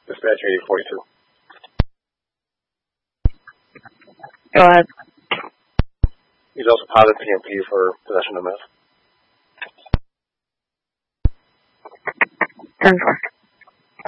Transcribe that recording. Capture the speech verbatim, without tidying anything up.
Dispatch eighty forty-two. Go ahead. He's also positive P M P for possession of meth. ten four.